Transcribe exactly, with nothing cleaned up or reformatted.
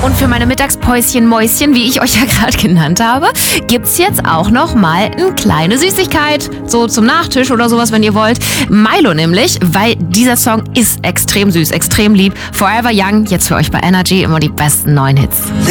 Und für meine Mittagspäuschen Mäuschen, wie ich euch ja gerade genannt habe, gibt's jetzt auch noch mal eine kleine Süßigkeit. So zum Nachtisch oder sowas, wenn ihr wollt. Milo nämlich, weil dieser Song ist extrem süß, extrem lieb. Forever Young, jetzt für euch bei Energy immer die besten neuen Hits.